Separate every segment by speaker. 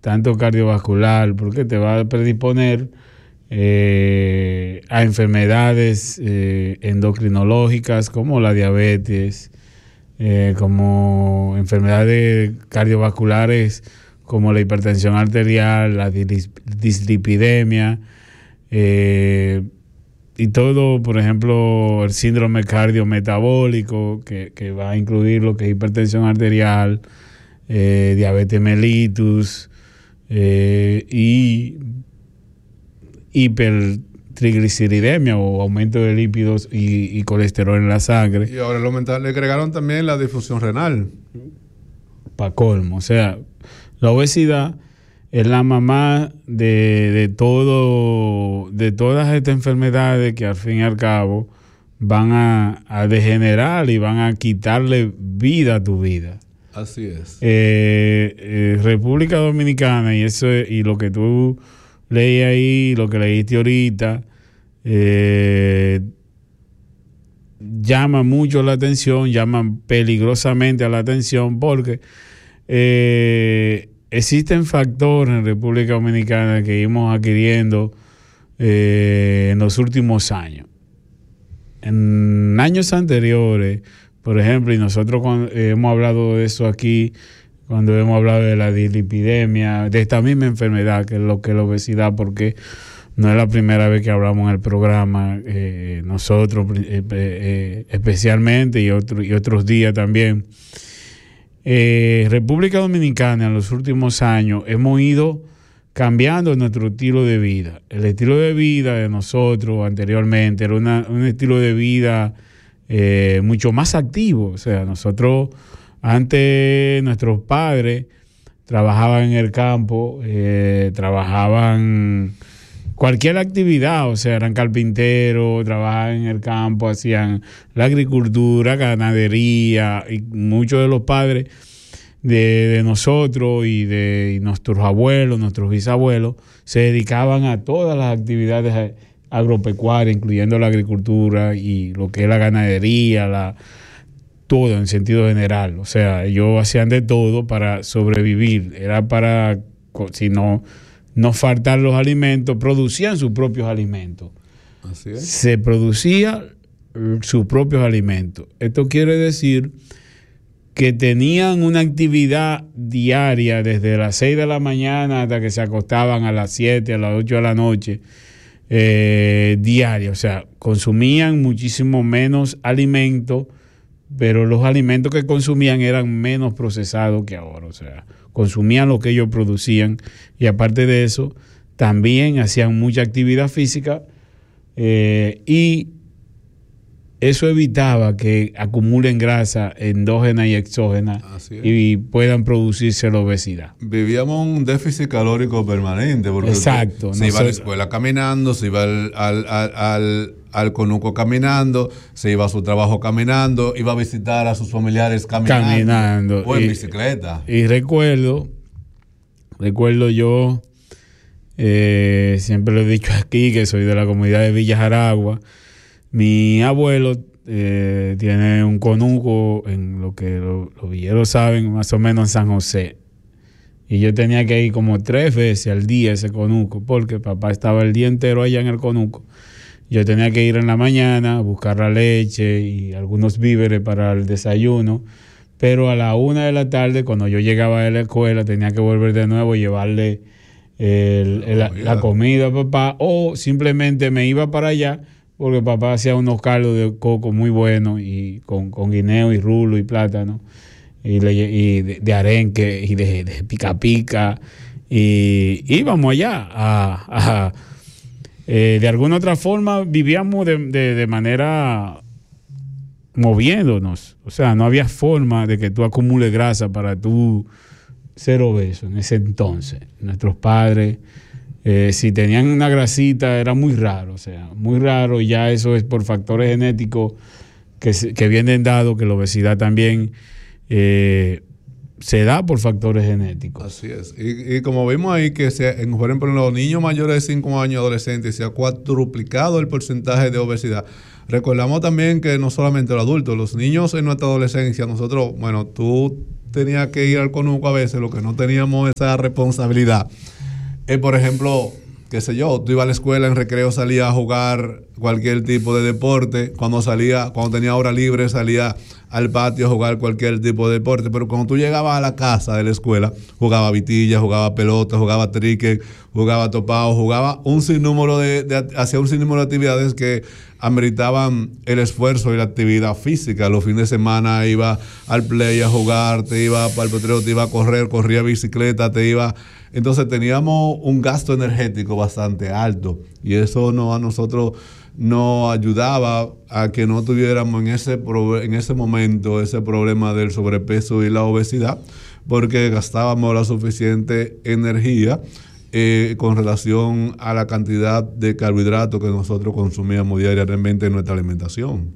Speaker 1: tanto cardiovascular, porque te va a predisponer a enfermedades endocrinológicas como la diabetes, como enfermedades cardiovasculares como la hipertensión arterial, la dislipidemia, y todo, por ejemplo, el síndrome cardiometabólico, que va a incluir lo que es hipertensión arterial, diabetes mellitus, y hipertrigliceridemia o aumento de lípidos y colesterol en la sangre.
Speaker 2: Y ahora le agregaron también la disfunción renal.
Speaker 1: Pa' colmo, o sea, la obesidad es la mamá de todas estas enfermedades que al fin y al cabo van a degenerar y van a quitarle vida a tu vida.
Speaker 2: Así es.
Speaker 1: República Dominicana, y lo que tú leí ahí, lo que leíste ahorita, llama mucho la atención, llaman peligrosamente a la atención, porque existen factores en República Dominicana que íbamos adquiriendo en los últimos años. En años anteriores, por ejemplo, y nosotros hemos hablado de eso aquí, cuando hemos hablado de la dislipidemia, de esta misma enfermedad que es lo que es la obesidad, porque no es la primera vez que hablamos en el programa, nosotros especialmente y otros días también. República Dominicana en los últimos años hemos ido cambiando nuestro estilo de vida. El estilo de vida de nosotros anteriormente era un estilo de vida mucho más activo. O sea, nosotros antes, nuestros padres trabajaban en el campo, trabajaban cualquier actividad, o sea, eran carpinteros, trabajaban en el campo, hacían la agricultura, ganadería, y muchos de los padres de nosotros y nuestros abuelos, nuestros bisabuelos, se dedicaban a todas las actividades agropecuarias, incluyendo la agricultura y lo que es la ganadería, todo en sentido general. O sea, ellos hacían de todo para sobrevivir, era para, si no faltar los alimentos, producían sus propios alimentos.
Speaker 2: Así es.
Speaker 1: Se producía sus propios alimentos. Esto quiere decir que tenían una actividad diaria desde las 6 de la mañana hasta que se acostaban a las 7, a las 8 de la noche, diaria. O sea, consumían muchísimo menos alimento, pero los alimentos que consumían eran menos procesados que ahora. O sea, consumían lo que ellos producían, y aparte de eso, también hacían mucha actividad física, y eso evitaba que acumulen grasa endógena y exógena y puedan producirse la obesidad.
Speaker 2: Vivíamos un déficit calórico permanente. Porque
Speaker 1: exacto.
Speaker 2: Se iba a la escuela caminando, se iba al conuco caminando, se iba a su trabajo caminando, iba a visitar a sus familiares caminando. O en bicicleta.
Speaker 1: Y recuerdo yo, siempre lo he dicho aquí, que soy de la comunidad de Villa Jaragua. Mi abuelo tiene un conuco, en lo que los villeros saben, más o menos en San José. Y yo tenía que ir como 3 veces al día a ese conuco, porque papá estaba el día entero allá en el conuco. Yo tenía que ir en la mañana a buscar la leche y algunos víveres para el desayuno, pero a la 1 de la tarde, cuando yo llegaba de la escuela, tenía que volver de nuevo y llevarle la comida a papá, o simplemente me iba para allá, porque papá hacía unos caldos de coco muy buenos, y con guineo y rulo y plátano, y de arenque y de pica pica, y íbamos allá de alguna otra forma vivíamos de manera moviéndonos. O sea, no había forma de que tú acumules grasa para tú ser obeso en ese entonces. Nuestros padres, si tenían una grasita, era muy raro, o sea, muy raro, y ya eso es por factores genéticos que vienen dados, que la obesidad también se da por factores genéticos.
Speaker 2: Así es. Y como vimos ahí, que por ejemplo, en los niños mayores de 5 años, adolescentes, se ha cuadruplicado el porcentaje de obesidad. Recordamos también que no solamente los adultos, los niños en nuestra adolescencia, nosotros, bueno, tú tenía que ir al conuco a veces, lo que no teníamos esa responsabilidad. Por ejemplo, qué sé yo, tú ibas a la escuela, en recreo salía a jugar cualquier tipo de deporte. Cuando tenía hora libre, salía al patio a jugar cualquier tipo de deporte. Pero cuando tú llegabas a la casa de la escuela, jugaba vitilla, jugaba pelota, jugaba cricket, jugaba topado, jugaba hacía un sinnúmero de actividades que ameritaban el esfuerzo y la actividad física. Los fines de semana iba al play a jugar, te iba para el potrero, te iba a correr, corría bicicleta, Entonces teníamos un gasto energético bastante alto y eso a nosotros nos ayudaba a que no tuviéramos en ese momento ese problema del sobrepeso y la obesidad, porque gastábamos la suficiente energía con relación a la cantidad de carbohidratos que nosotros consumíamos diariamente en nuestra alimentación.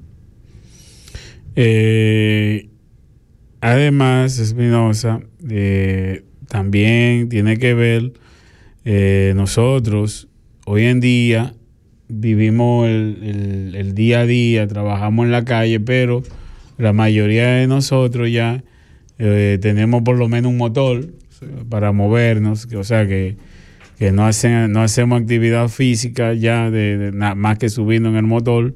Speaker 1: Además, Espinosa, también tiene que ver, nosotros hoy en día vivimos el día a día, trabajamos en la calle, pero la mayoría de nosotros ya tenemos por lo menos un motor para movernos, o sea que no hacemos actividad física ya más que subiendo en el motor.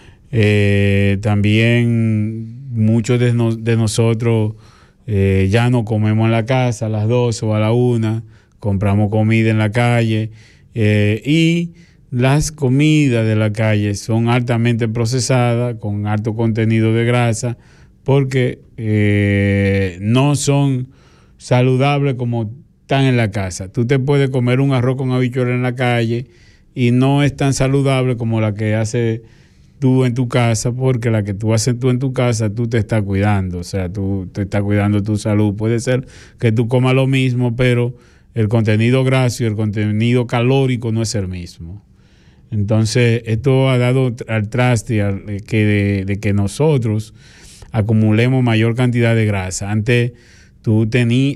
Speaker 1: También muchos de nosotros ya no comemos en la casa a las 12 o a la 1, compramos comida en la calle y las comidas de la calle son altamente procesadas, con alto contenido de grasa, porque no son saludables como están en la casa. Tú te puedes comer un arroz con habichuela en la calle y no es tan saludable como la que haces tú en tu casa, porque la que tú haces tú en tu casa, tú te estás cuidando, o sea, tú te estás cuidando tu salud. Puede ser que tú comas lo mismo, pero el contenido graso y el contenido calórico no es el mismo. Entonces, esto ha dado al traste de que nosotros acumulemos mayor cantidad de grasa. Antes, tú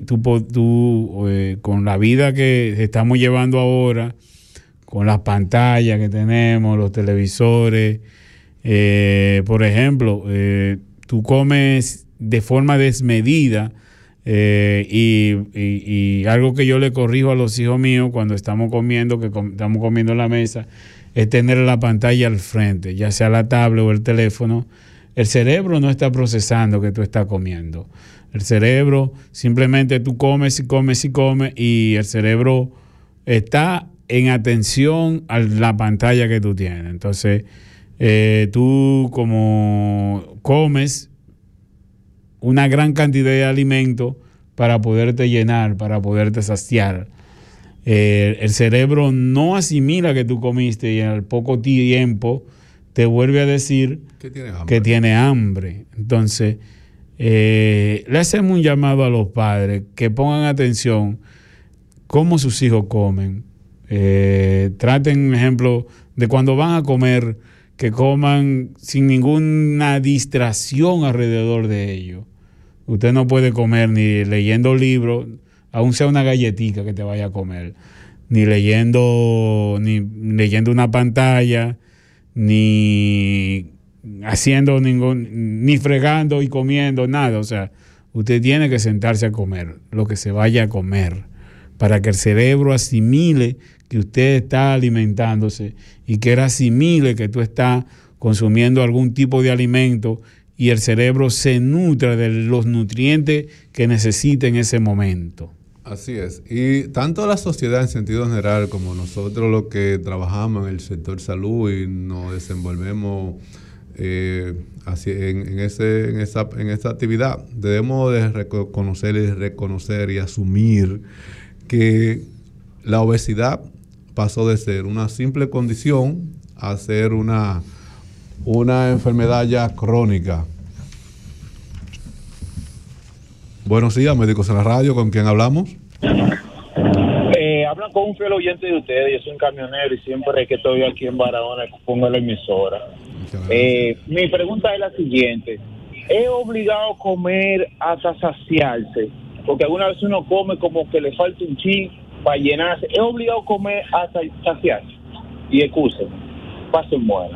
Speaker 1: con la vida que estamos llevando ahora, con las pantallas que tenemos, los televisores, por ejemplo, tú comes de forma desmedida, y algo que yo le corrijo a los hijos míos cuando estamos comiendo, estamos comiendo en la mesa, es tener la pantalla al frente, ya sea la tablet o el teléfono. El cerebro no está procesando que tú estás comiendo. El cerebro, simplemente tú comes y comes y comes, y el cerebro está en atención a la pantalla que tú tienes. Entonces, tú como comes una gran cantidad de alimentos para poderte llenar, para poderte saciar. El cerebro no asimila que tú comiste y al poco tiempo te vuelve a decir que tiene hambre. Entonces, le hacemos un llamado a los padres que pongan atención cómo sus hijos comen. Traten, un ejemplo, de cuando van a comer, que coman sin ninguna distracción alrededor de ellos. Usted no puede comer ni leyendo libros, aun sea una galletita que te vaya a comer, ni leyendo una pantalla, ni haciendo ni fregando y comiendo nada. O sea, usted tiene que sentarse a comer lo que se vaya a comer, para que el cerebro asimile que usted está alimentándose y que él asimile que tú estás consumiendo algún tipo de alimento, y el cerebro se nutre de los nutrientes que necesita en ese momento.
Speaker 2: Así es. Y tanto la sociedad en sentido general como nosotros los que trabajamos en el sector salud y nos desenvolvemos en esta actividad, debemos de reconocer y asumir que la obesidad pasó de ser una simple condición a ser una enfermedad ya crónica. Buenos días, Médicos en la Radio, ¿con quién hablamos?
Speaker 3: Hablan con un fiel oyente de ustedes. Yo soy un camionero y siempre que estoy aquí en Barahona pongo la emisora. Mi pregunta es la siguiente: ¿es obligado comer hasta saciarse? Porque alguna vez uno come como que le falta un chin para llenarse. ¿Es obligado comer hasta saciarse? Y excusen, pasen buenas.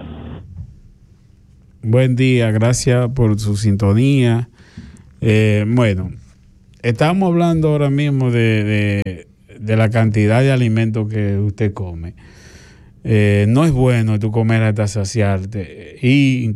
Speaker 1: Buen día, gracias por su sintonía. Bueno, Estábamos hablando ahora mismo de la cantidad de alimentos que usted come. No es bueno tú comer hasta saciarte y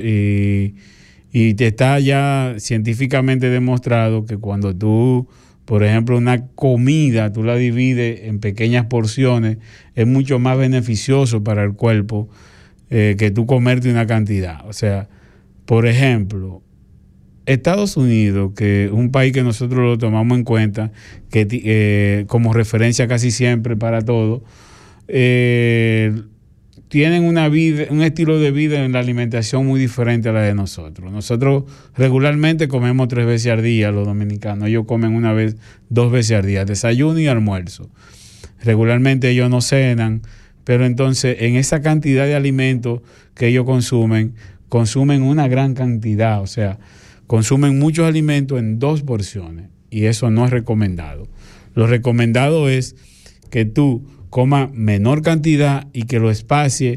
Speaker 1: te está ya científicamente demostrado que cuando tú, por ejemplo, una comida tú la divides en pequeñas porciones, es mucho más beneficioso para el cuerpo que tú comerte una cantidad. O sea, por ejemplo, Estados Unidos, que es un país que nosotros lo tomamos en cuenta que como referencia casi siempre para todo, tienen un estilo de vida en la alimentación muy diferente a la de nosotros. Nosotros regularmente comemos 3 veces al día, los dominicanos. Ellos comen 2 veces al día, desayuno y almuerzo. Regularmente ellos no cenan, pero entonces en esa cantidad de alimentos que ellos consumen una gran cantidad, o sea, consumen muchos alimentos en 2 porciones y eso no es recomendado. Lo recomendado es que tú coma menor cantidad y que lo espacie,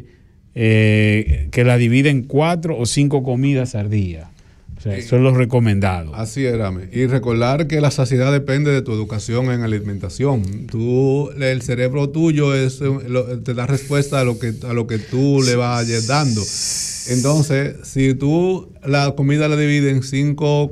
Speaker 1: que la divide en 4 o 5 comidas al día. O sea, eso es lo recomendado.
Speaker 2: Así es, Rame. Y recordar que la saciedad depende de tu educación en alimentación. El cerebro tuyo te da respuesta a lo que tú le vayas dando. Entonces, si tú la comida la divides en 5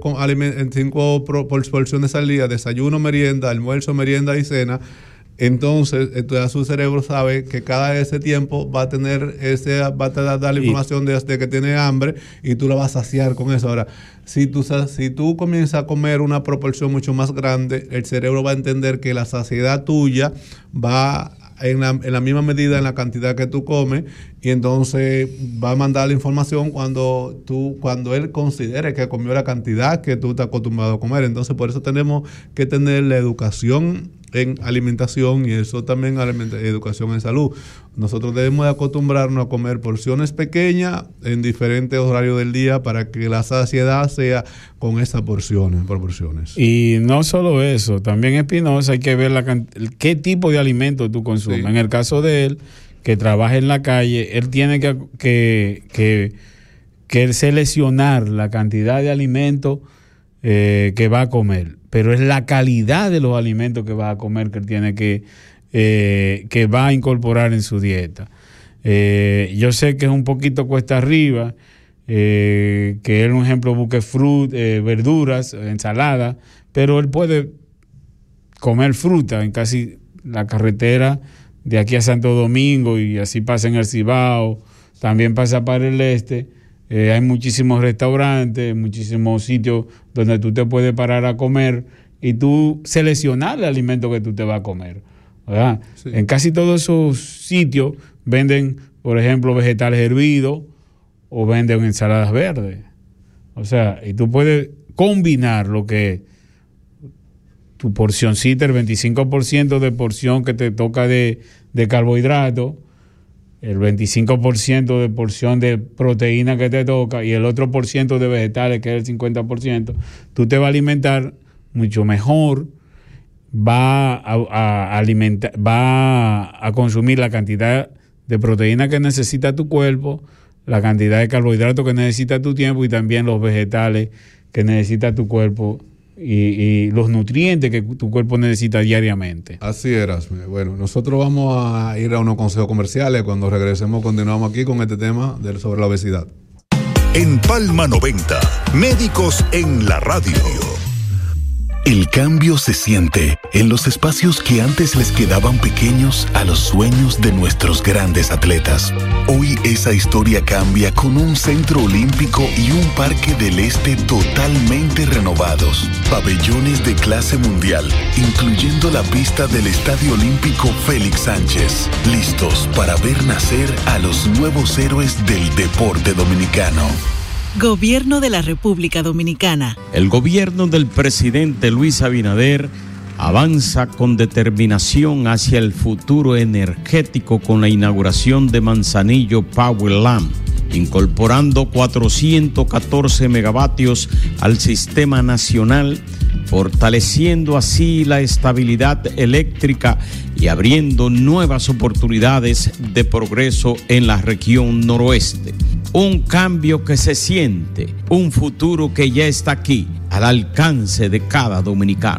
Speaker 2: porciones al día, desayuno, merienda, almuerzo, merienda y cena, entonces su cerebro sabe que cada ese tiempo va a dar la información de que tiene hambre y tú la vas a saciar con eso. Ahora, si tú comienzas a comer una proporción mucho más grande, el cerebro va a entender que la saciedad tuya va en la misma medida en la cantidad que tú comes, y entonces va a mandar la información cuando él considere que comió la cantidad que tú estás acostumbrado a comer. Entonces, por eso tenemos que tener la educación en alimentación y eso también educación en salud. Nosotros debemos de acostumbrarnos a comer porciones pequeñas en diferentes horarios del día para que la saciedad sea con esas proporciones. Y
Speaker 1: no solo eso, también Espinosa hay que ver qué tipo de alimento tú consumes. Sí. En el caso de él, que trabaja en la calle, él tiene que seleccionar la cantidad de alimentos que va a comer, pero es la calidad de los alimentos que va a comer que él tiene que va a incorporar en su dieta. Yo sé que es un poquito cuesta arriba, que él, un ejemplo, busque verduras, ensalada, pero él puede comer fruta en casi la carretera de aquí a Santo Domingo, y así pasa en el Cibao, también pasa para el este. Hay muchísimos restaurantes, muchísimos sitios donde tú te puedes parar a comer y tú seleccionar el alimento que tú te vas a comer, ¿verdad? Sí. En casi todos esos sitios venden, por ejemplo, vegetales hervidos o venden ensaladas verdes. O sea, y tú puedes combinar lo que tu porcioncita, el 25% de porción que te toca de carbohidrato, el 25% de porción de proteína que te toca y el otro por ciento de vegetales, que es el 50%, tú te vas a alimentar mucho mejor, va a consumir la cantidad de proteína que necesita tu cuerpo, la cantidad de carbohidratos que necesita tu tiempo y también los vegetales que necesita tu cuerpo y los nutrientes que tu cuerpo necesita diariamente.
Speaker 2: Así eras. Bueno, nosotros vamos a ir a unos consejos comerciales. Cuando regresemos continuamos aquí con este tema sobre la obesidad.
Speaker 4: En Palma 90, Médicos en la Radio. El cambio se siente en los espacios que antes les quedaban pequeños a los sueños de nuestros grandes atletas. Hoy esa historia cambia con un centro olímpico y un parque del este totalmente renovados. Pabellones de clase mundial, incluyendo la pista del Estadio Olímpico Félix Sánchez. Listos para ver nacer a los nuevos héroes del deporte dominicano.
Speaker 5: Gobierno de la República Dominicana.
Speaker 6: El gobierno del presidente Luis Abinader avanza con determinación hacia el futuro energético con la inauguración de Manzanillo Power Lamp, incorporando 414 megavatios al sistema nacional, fortaleciendo así la estabilidad eléctrica y abriendo nuevas oportunidades de progreso en la región noroeste. Un cambio que se siente, un futuro que ya está aquí, al alcance de cada dominicano.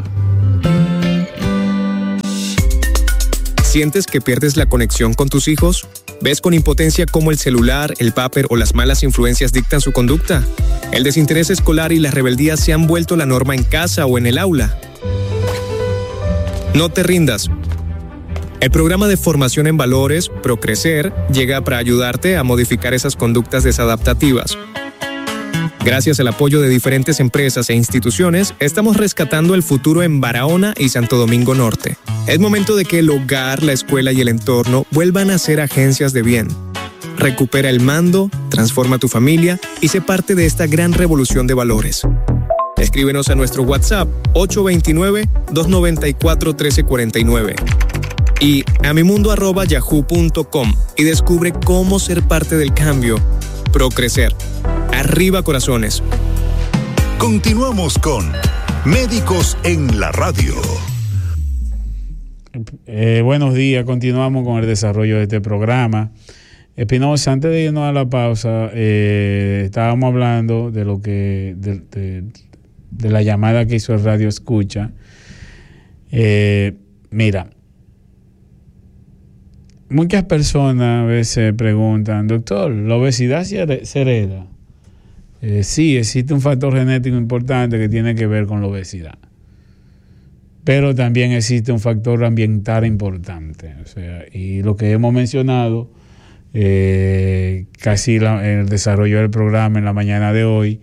Speaker 7: ¿Sientes que pierdes la conexión con tus hijos? ¿Ves con impotencia cómo el celular, el vapor o las malas influencias dictan su conducta? ¿El desinterés escolar y la rebeldía se han vuelto la norma en casa o en el aula? No te rindas. El programa de formación en valores, Procrecer, llega para ayudarte a modificar esas conductas desadaptativas. Gracias al apoyo de diferentes empresas e instituciones, estamos rescatando el futuro en Barahona y Santo Domingo Norte. Es momento de que el hogar, la escuela y el entorno vuelvan a ser agencias de bien. Recupera el mando, transforma tu familia y sé parte de esta gran revolución de valores. Escríbenos a nuestro WhatsApp 829-294-1349 y a mimundo@yahoo.com y descubre cómo ser parte del cambio. Procrecer. Arriba corazones.
Speaker 4: Continuamos con Médicos en la Radio.
Speaker 1: Buenos días, continuamos con el desarrollo de este programa. Espinosa, antes de irnos a la pausa, estábamos hablando de lo que de la llamada que hizo el Radio Escucha. Mira, muchas personas a veces preguntan, doctor, ¿la obesidad se hereda? Sí, existe un factor genético importante que tiene que ver con la obesidad. Pero también existe un factor ambiental importante. O sea, y lo que hemos mencionado casi en el desarrollo del programa en la mañana de hoy,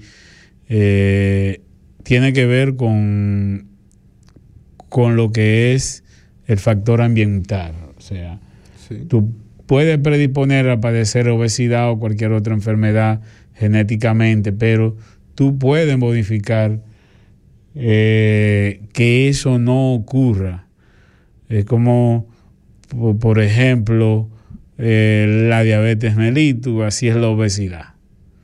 Speaker 1: tiene que ver con lo que es el factor ambiental. O sea, sí, tú puedes predisponer a padecer obesidad o cualquier otra enfermedad genéticamente, pero tú puedes modificar que eso no ocurra. Es como, por ejemplo, la diabetes mellitus, así es la obesidad.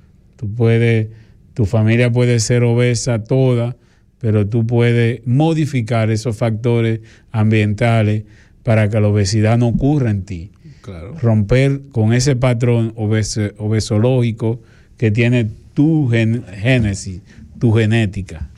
Speaker 1: Tu familia puede ser obesa toda, pero tú puedes modificar esos factores ambientales para que la obesidad no ocurra en ti. Claro. Romper con ese patrón obesológico que tiene tu génesis, tu genética.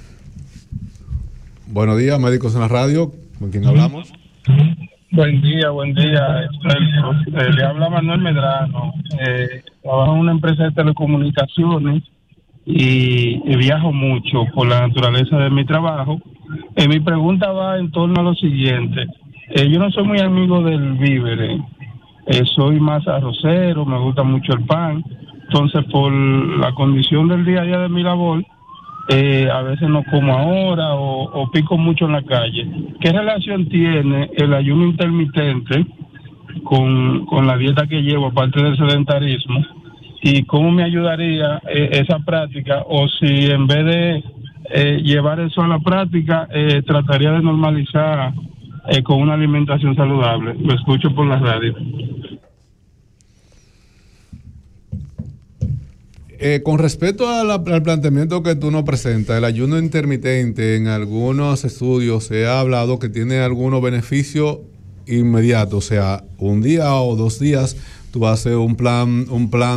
Speaker 2: Buenos días, Médicos en la Radio. ¿Con quién hablamos?
Speaker 8: Buen día. Le habla Manuel Medrano. Trabajo en una empresa de telecomunicaciones y viajo mucho por la naturaleza de mi trabajo. Mi pregunta va en torno a lo siguiente. Yo no soy muy amigo del víver. Soy más arrocero, me gusta mucho el pan. Entonces, por la condición del día a día de mi labor, a veces no como ahora o pico mucho en la calle. ¿Qué relación tiene el ayuno intermitente con la dieta que llevo, aparte del sedentarismo? ¿Y cómo me ayudaría esa práctica? O si en vez de llevar eso a la práctica, trataría de normalizar con una alimentación saludable. Lo escucho por la radio.
Speaker 2: Con respecto al planteamiento que tú nos presentas, el ayuno intermitente, en algunos estudios se ha hablado que tiene algunos beneficios inmediatos, o sea, un día o 2 días tú haces un plan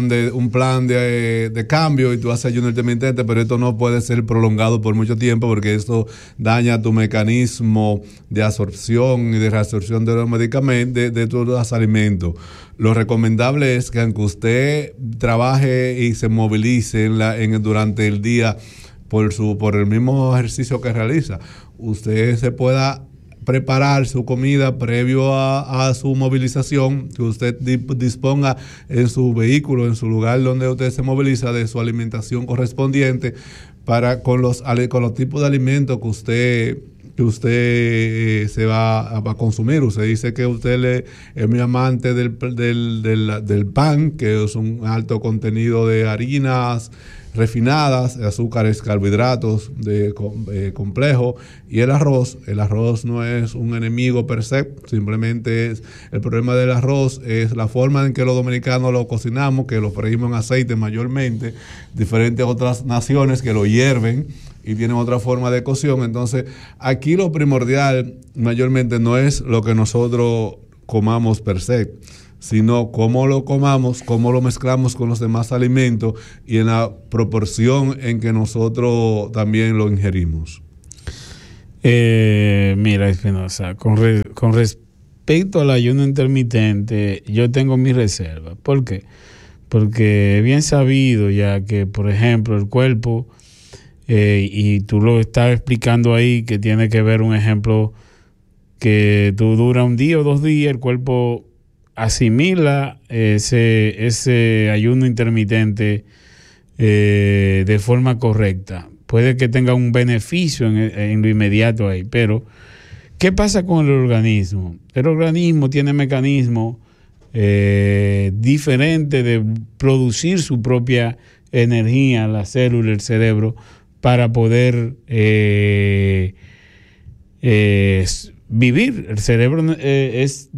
Speaker 2: de cambio y tú haces ayuno intermitente, pero esto no puede ser prolongado por mucho tiempo porque esto daña tu mecanismo de absorción y de reabsorción de los medicamentos, de todos los alimentos. Lo recomendable es que aunque usted trabaje y se movilice durante el día por el mismo ejercicio que realiza, usted se pueda preparar su comida previo a su movilización, que usted disponga en su vehículo, en su lugar donde usted se moviliza, de su alimentación correspondiente con los tipos de alimentos que usted se va a consumir. Usted dice que usted es muy amante del pan, que es un alto contenido de harinas refinadas, azúcares, carbohidratos complejos, y el arroz. El arroz no es un enemigo per se, simplemente el problema del arroz es la forma en que los dominicanos lo cocinamos, que lo freímos en aceite mayormente, diferentes otras naciones que lo hierven y tienen otra forma de cocción. Entonces, aquí lo primordial mayormente no es lo que nosotros comamos per se, sino cómo lo comamos, cómo lo mezclamos con los demás alimentos y en la proporción en que nosotros también lo ingerimos.
Speaker 1: Mira, Espinosa, con respecto al ayuno intermitente, yo tengo mi reserva. ¿Por qué? Porque bien sabido ya que, por ejemplo, el cuerpo, y tú lo estás explicando ahí, que tiene que ver un ejemplo que tú dura un día o 2 días, el cuerpo asimila ese ayuno intermitente de forma correcta. Puede que tenga un beneficio en lo inmediato ahí, pero ¿qué pasa con el organismo? El organismo tiene mecanismos diferentes de producir su propia energía, la célula, el cerebro, para poder vivir. El cerebro es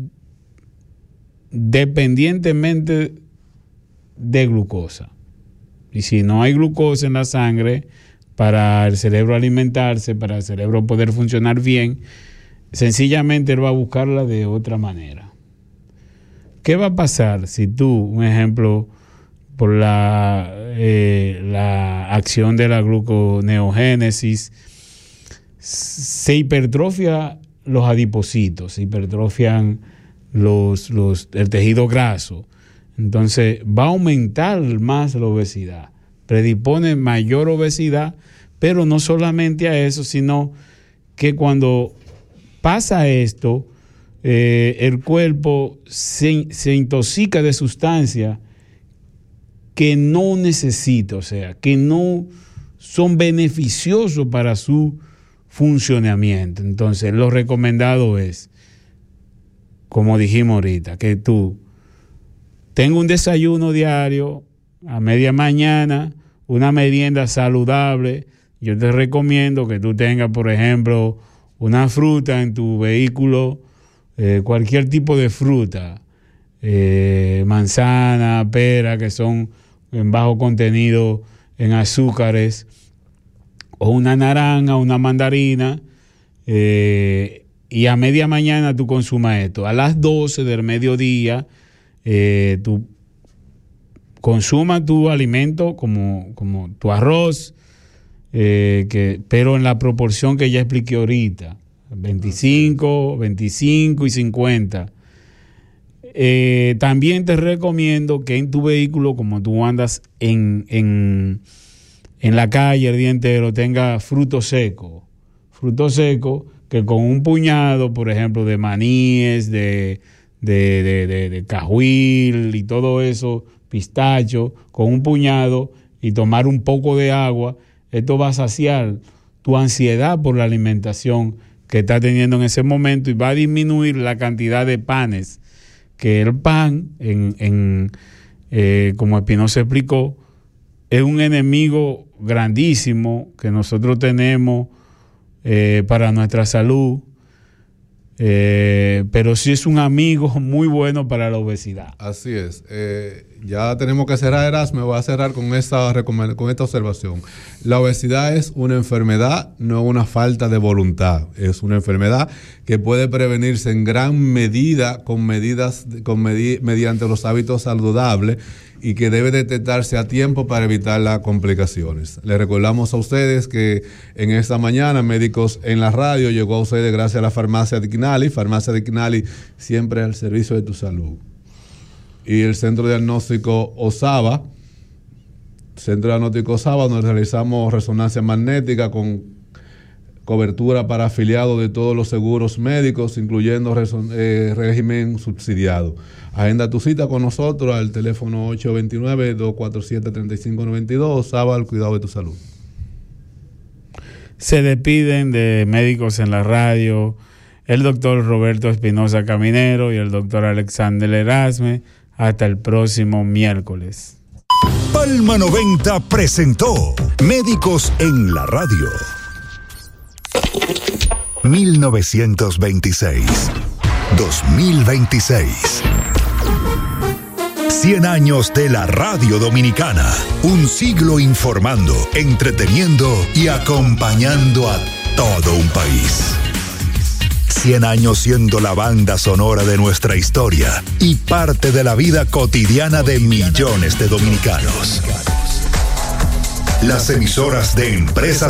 Speaker 1: dependientemente de glucosa. Y si no hay glucosa en la sangre, para el cerebro alimentarse, para el cerebro poder funcionar bien, sencillamente él va a buscarla de otra manera. ¿Qué va a pasar si tú, un ejemplo, por la acción de la gluconeogénesis, se hipertrofia los adipocitos, se hipertrofian el tejido graso? Entonces va a aumentar más la obesidad, predispone mayor obesidad, pero no solamente a eso, sino que cuando pasa esto, el cuerpo se intoxica de sustancias que no necesita, o sea, que no son beneficiosos para su funcionamiento. Entonces, lo recomendado es, como dijimos ahorita, que tú tengas un desayuno diario, a media mañana, una merienda saludable. Yo te recomiendo que tú tengas, por ejemplo, una fruta en tu vehículo, cualquier tipo de fruta, manzana, pera, que son en bajo contenido en azúcares, o una naranja, una mandarina, y a media mañana tú consumas esto. A las 12 del mediodía, tú consuma tu alimento como tu arroz, pero en la proporción que ya expliqué ahorita, 25 y 50. También te recomiendo que en tu vehículo, como tú andas en la calle el día entero, tenga fruto seco, que con un puñado, por ejemplo, de maníes, de cajuil y todo eso, pistacho, con un puñado y tomar un poco de agua, esto va a saciar tu ansiedad por la alimentación que estás teniendo en ese momento y va a disminuir la cantidad de panes, que el pan, como Espinosa explicó, es un enemigo grandísimo que nosotros tenemos para nuestra salud, pero sí es un amigo muy bueno para la obesidad.
Speaker 2: Así es. Ya tenemos que cerrar, Erasmo. Voy a cerrar con esta observación. La obesidad es una enfermedad, no una falta de voluntad. Es una enfermedad que puede prevenirse en gran medida mediante los hábitos saludables y que debe detectarse a tiempo para evitar las complicaciones. Les recordamos a ustedes que en esta mañana Médicos en la Radio llegó a ustedes gracias a la Farmacia Dignali. Farmacia Dignali, siempre al servicio de tu salud. Y el Centro de Diagnóstico Osaba. Nos realizamos resonancia magnética con cobertura para afiliados de todos los seguros médicos, incluyendo régimen subsidiado. Agenda tu cita con nosotros al teléfono 829-247-3592. Osaba, al cuidado de tu salud.
Speaker 1: Se despiden de Médicos en la Radio el doctor Roberto Espinosa Caminero y el doctor Alexander Erasme. Hasta el próximo miércoles.
Speaker 4: Palma 90 presentó Médicos en la Radio. 1926-2026. 100 años de la radio dominicana. Un siglo informando, entreteniendo y acompañando a todo un país. 100 años siendo la banda sonora de nuestra historia y parte de la vida cotidiana de millones de dominicanos. Las emisoras de Empresas